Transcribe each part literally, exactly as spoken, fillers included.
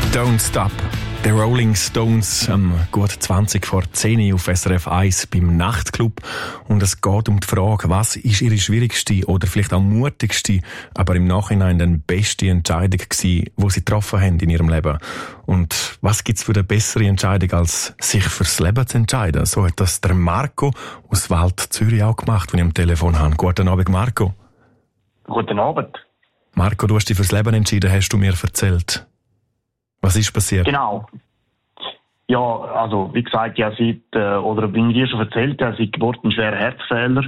Don't Stop. The Rolling Stones am gut zwanzig vor zehn auf S R F eins beim Nachtclub. Und es geht um die Frage, was ist Ihre schwierigste oder vielleicht auch mutigste, aber im Nachhinein dann beste Entscheidung gewesen, die Sie getroffen haben in Ihrem Leben? Und was gibt's für eine bessere Entscheidung, als sich fürs Leben zu entscheiden? So hat das der Marco aus Wald Zürich auch gemacht, wenn ich am Telefon habe. Guten Abend, Marco. Guten Abend. Marco, du hast dich fürs Leben entschieden, hast du mir erzählt. Was ist passiert? Genau. Ja, also wie gesagt, ja, seit, äh, oder wie ich dir schon erzählt habe, seit Geburt ein schwerer Herzfehler.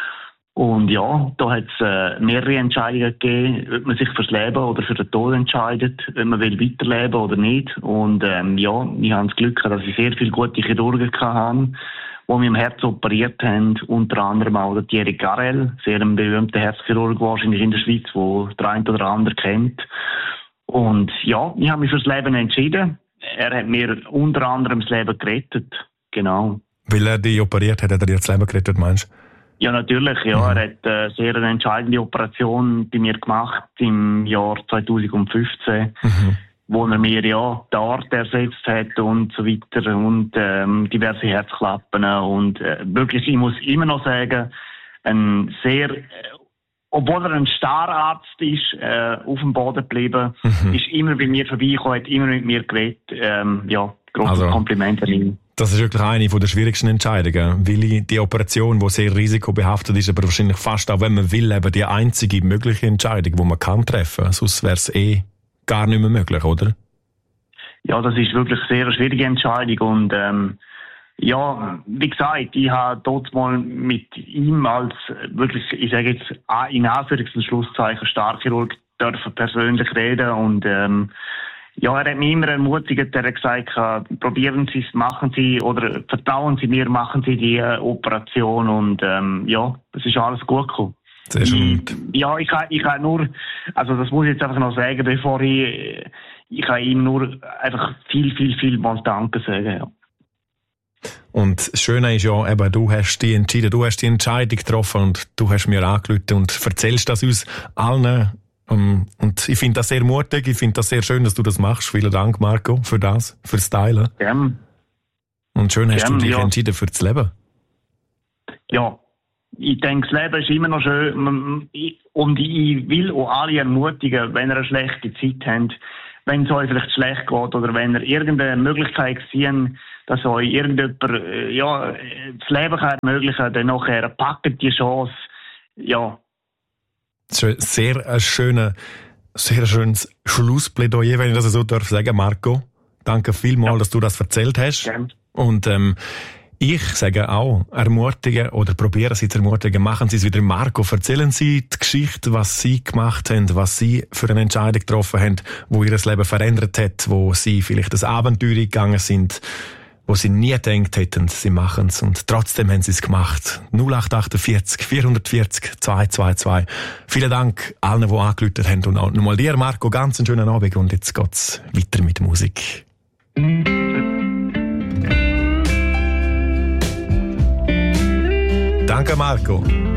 Und ja, da hat es äh, mehrere Entscheidungen gegeben, ob man sich fürs Leben oder für den Tod entscheidet, ob man will weiterleben oder nicht. Und ähm, ja, ich habe das Glück, dass ich sehr viele gute Chirurgen hatte, die mich im Herz operiert haben. Unter anderem auch der Thierry Garel, sehr ein berühmter Herzchirurg wahrscheinlich in der Schweiz, wo der eine oder andere kennt. Und ja, ich habe mich fürs Leben entschieden. Er hat mir unter anderem das Leben gerettet. Genau. Weil er dich operiert hat, hat er dir das Leben gerettet, meinst du? Ja, natürlich. Ja, mhm. Er hat äh, sehr eine entscheidende Operation bei mir gemacht im Jahr zwanzig fünfzehn, mhm. wo er mir ja die Art ersetzt hat und so weiter und ähm, diverse Herzklappen. Und äh, wirklich, ich muss immer noch sagen, ein sehr... Äh, Obwohl er ein Stararzt ist, äh, auf dem Boden geblieben, mhm. ist immer bei mir vorbeigekommen, hat immer mit mir geredet. Ähm, ja, grosses also, Kompliment an ihn. Das ist wirklich eine der schwierigsten Entscheidungen, weil die Operation, die sehr risikobehaftet ist, aber wahrscheinlich fast auch, wenn man will, eben die einzige mögliche Entscheidung, die man kann treffen. Sonst wäre es eh gar nicht mehr möglich, oder? Ja, das ist wirklich eine sehr schwierige Entscheidung und ähm, ja, wie gesagt, ich habe dort mal mit ihm als wirklich, ich sage jetzt in Anführungs- und Schlusszeichen Starchirurg dürfen persönlich reden und ähm, ja, er hat mich immer ermutigt, er hat gesagt, probieren Sie es, machen Sie oder vertrauen Sie mir, machen Sie die äh, Operation und ähm, ja, es ist alles gut gekommen. Sehr schön. Ich, ja, ich kann, ich kann nur, also das muss ich jetzt einfach noch sagen, bevor ich, ich kann ihm nur einfach viel, viel, viel mal Danke sagen, ja. Und das Schöne ist ja, eben, du hast dich entschieden, du hast die Entscheidung getroffen und du hast mir angerufen und erzählst das uns allen. Um, und ich finde das sehr mutig, ich finde das sehr schön, dass du das machst. Vielen Dank, Marco, für das, fürs Teilen. Gerne. Und schön hast Gern, du dich ja. entschieden für das Leben. Ja, ich denke, das Leben ist immer noch schön. Und ich will auch alle ermutigen, wenn ihr eine schlechte Zeit habt, wenn es euch vielleicht schlecht geht oder wenn ihr irgendeine Möglichkeit sehen, dass euch irgendjemand äh, ja, das Leben kann ermöglichen, dann nachher packt die Chance. Ja. Sehr ein schöner, sehr schönes Schlussplädoyer, wenn ich das so darf sagen, Marco. Danke vielmals, ja. dass du das erzählt hast. Gerne. Und ähm, ich sage auch, ermutigen oder probieren Sie zu ermutigen, machen Sie es wieder. Marco, erzählen Sie die Geschichte, was Sie gemacht haben, was Sie für eine Entscheidung getroffen haben, wo Ihr Leben verändert hat, wo Sie vielleicht das Abenteuer gegangen sind, wo Sie nie gedacht hätten, Sie machen es. Und trotzdem haben Sie es gemacht. null acht achtundvierzig vierhundertvierzig zweihundertzweiundzwanzig. Vielen Dank allen, die angerufen haben. Und auch nochmal dir, Marco, ganz einen schönen Abend. Und jetzt geht's weiter mit Musik. Danke, Marco.